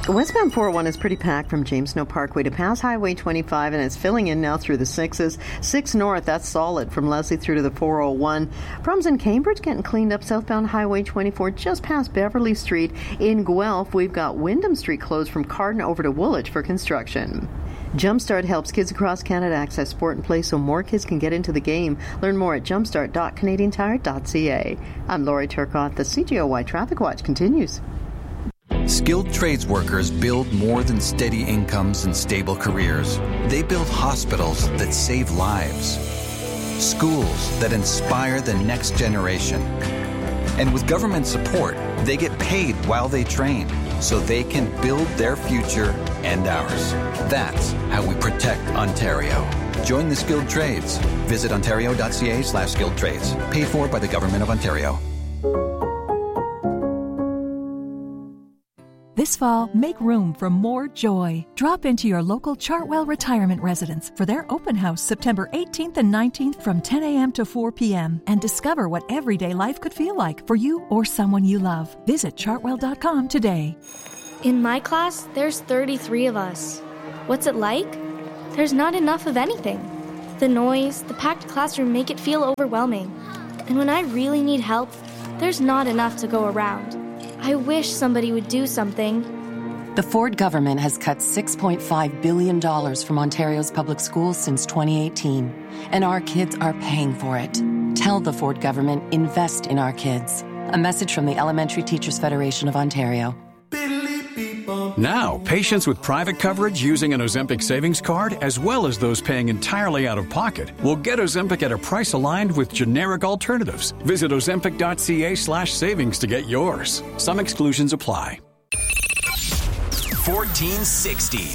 Westbound 401 is pretty packed from James Snow Parkway to past Highway 25, and it's filling in now through the 6s. 6 north, that's solid from Leslie through to the 401. Problems in Cambridge getting cleaned up southbound Highway 24 just past Beverly Street. In Guelph, we've got Wyndham Street closed from Cardin over to Woolwich for construction. Jumpstart helps kids across Canada access sport and play so more kids can get into the game. Learn more at jumpstart.canadiantire.ca. I'm Lori Turcotte. The CGOY Traffic Watch continues. Skilled trades workers build more than steady incomes and stable careers. They build hospitals that save lives, schools that inspire the next generation. And with government support, they get paid while they train, so they can build their future and ours. That's how we protect Ontario. Join the skilled trades. Visit ontario.ca/skilled trades. Paid for by the Government of Ontario. This fall, make room for more joy. Drop into your local Chartwell Retirement Residence for their open house September 18th and 19th from 10 a.m. to 4 p.m. and discover what everyday life could feel like for you or someone you love. Visit chartwell.com today. In my class, there's 33 of us. What's it like? There's not enough of anything. The noise, the packed classroom make it feel overwhelming. And when I really need help, there's not enough to go around. I wish somebody would do something. The Ford government has cut $6.5 billion from Ontario's public schools since 2018, and our kids are paying for it. Tell the Ford government, invest in our kids. A message from the Elementary Teachers Federation of Ontario. Now, patients with private coverage using an Ozempic savings card, as well as those paying entirely out of pocket, will get Ozempic at a price aligned with generic alternatives. Visit ozempic.ca/savings to get yours. Some exclusions apply. 1460s.